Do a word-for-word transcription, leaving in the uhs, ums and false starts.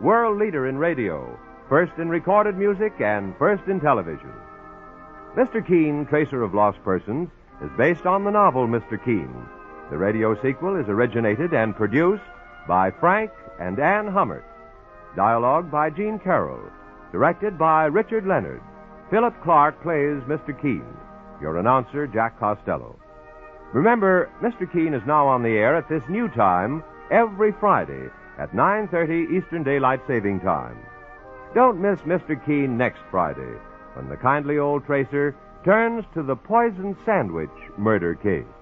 world leader in radio, first in recorded music and first in television. Mister Keene, Tracer of Lost Persons, is based on the novel Mister Keene. The radio sequel is originated and produced by Frank and Ann Hummert. Dialogue by Gene Carroll. Directed by Richard Leonard. Philip Clark plays Mister Keene. Your announcer, Jack Costello. Remember, Mister Keene is now on the air at this new time every Friday at nine thirty Eastern Daylight Saving Time. Don't miss Mister Keene next Friday when the kindly old tracer turns to the poison sandwich murder case.